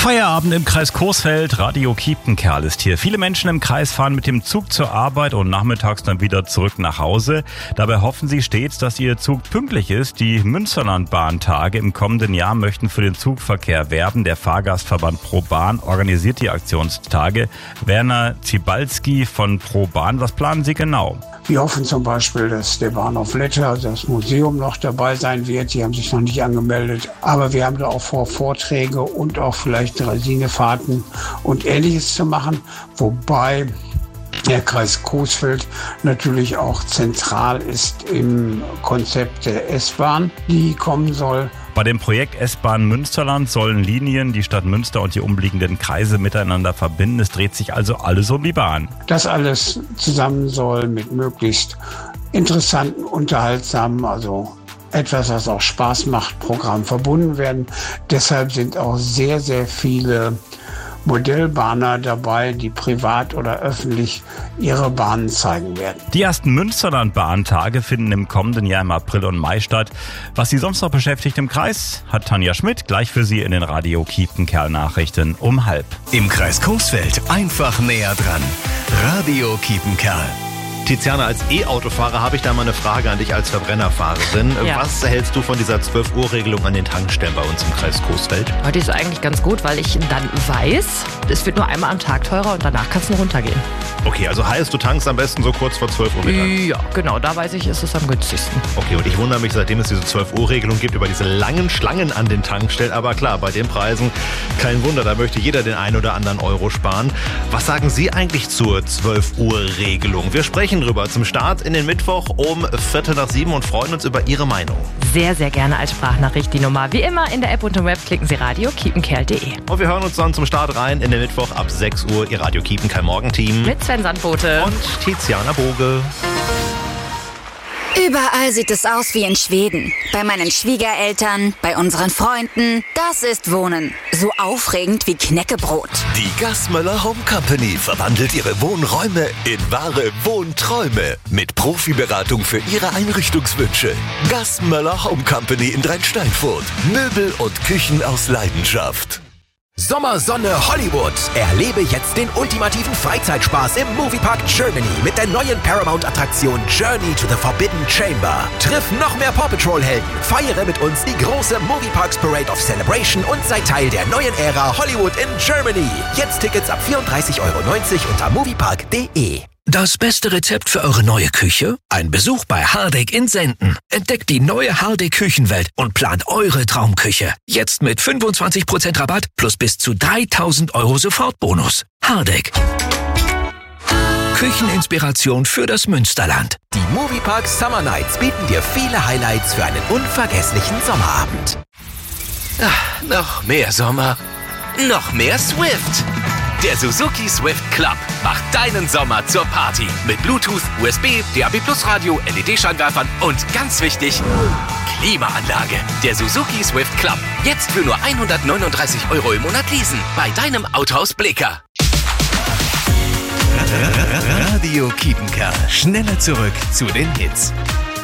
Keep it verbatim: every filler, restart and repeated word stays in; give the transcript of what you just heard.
Feierabend im Kreis Coesfeld, Radio Kiepenkerl ist hier. Viele Menschen im Kreis fahren mit dem Zug zur Arbeit und nachmittags dann wieder zurück nach Hause. Dabei hoffen sie stets, dass ihr Zug pünktlich ist. Die Münsterlandbahntage im kommenden Jahr möchten für den Zugverkehr werben. Der Fahrgastverband ProBahn organisiert die Aktionstage. Werner Zibalski von ProBahn, was planen Sie genau? Wir hoffen zum Beispiel, dass der Bahnhof Lette, also das Museum, noch dabei sein wird. Die haben sich noch nicht angemeldet. Aber wir haben da auch vor, Vorträge und auch vielleicht Dresinefahrten und Ähnliches zu machen. Wobei der Kreis Coesfeld natürlich auch zentral ist im Konzept der S-Bahn, die kommen soll. Bei dem Projekt S-Bahn Münsterland sollen Linien die Stadt Münster und die umliegenden Kreise miteinander verbinden. Es dreht sich also alles um die Bahn. Das alles zusammen soll mit möglichst interessanten, unterhaltsamen, also etwas, was auch Spaß macht, Programm verbunden werden. Deshalb sind auch sehr, sehr viele Modellbahner dabei, die privat oder öffentlich ihre Bahnen zeigen werden. Die ersten Münsterland-Bahntage finden im kommenden Jahr im April und Mai statt. Was Sie sonst noch beschäftigt im Kreis, hat Tanja Schmidt gleich für Sie in den Radio Kiepenkerl-Nachrichten um halb. Im Kreis Coesfeld einfach näher dran. Radio Kiepenkerl. Tiziana, als E-Autofahrer habe ich da mal eine Frage an dich als Verbrennerfahrerin. Ja. Was hältst du von dieser zwölf Uhr Regelung an den Tankstellen bei uns im Kreis Coesfeld? Die ist eigentlich ganz gut, weil ich dann weiß, es wird nur einmal am Tag teurer und danach kann es nur runtergehen. Okay, also heißt, du tankst am besten so kurz vor zwölf Uhr Mittag? Ja, genau, da weiß ich, ist es am günstigsten. Okay, und ich wundere mich, seitdem es diese zwölf Uhr Regelung gibt, über diese langen Schlangen an den Tankstellen. Aber klar, bei den Preisen kein Wunder, da möchte jeder den einen oder anderen Euro sparen. Was sagen Sie eigentlich zur zwölf Uhr Regelung? Wir sprechen drüber zum Start in den Mittwoch um Viertel nach sieben und freuen uns über Ihre Meinung. Sehr, sehr gerne als Sprachnachricht die Nummer. Wie immer in der App und im Web klicken Sie radio kiepenkerl punkt de. Und wir hören uns dann zum Start rein in den Mittwoch ab sechs Uhr. Ihr Radio Kiepenkerl Morgenteam. Mit Sven Sandbote und Tiziana Boge. Überall sieht es aus wie in Schweden. Bei meinen Schwiegereltern, bei unseren Freunden. Das ist Wohnen. So aufregend wie Knäckebrot. Die Gassmöller Home Company verwandelt ihre Wohnräume in wahre Wohnträume. Mit Profiberatung für Ihre Einrichtungswünsche. Gassmöller Home Company in Dreinsteinfurt. Möbel und Küchen aus Leidenschaft. Sommersonne Hollywood. Erlebe jetzt den ultimativen Freizeitspaß im Moviepark Germany mit der neuen Paramount-Attraktion Journey to the Forbidden Chamber. Triff noch mehr Paw Patrol-Helden, feiere mit uns die große Movieparks Parade of Celebration und sei Teil der neuen Ära Hollywood in Germany. Jetzt Tickets ab vierunddreißig Euro neunzig unter moviepark punkt de. Das beste Rezept für eure neue Küche? Ein Besuch bei Hardegg in Senden. Entdeckt die neue Hardegg Küchenwelt und plant eure Traumküche. Jetzt mit fünfundzwanzig Prozent Rabatt plus bis zu dreitausend Euro Sofortbonus. Hardegg. Kücheninspiration für das Münsterland. Die Moviepark Summer Nights bieten dir viele Highlights für einen unvergesslichen Sommerabend. Ach, noch mehr Sommer, noch mehr Swift. Der Suzuki Swift Club macht deinen Sommer zur Party. Mit Bluetooth, U S B, D A B Plus Radio, L E D-Scheinwerfern und ganz wichtig, Klimaanlage. Der Suzuki Swift Club. Jetzt für nur hundertneununddreißig Euro im Monat leasen. Bei deinem Autohaus Blicker. Radio Kiepenkerl. Schneller zurück zu den Hits.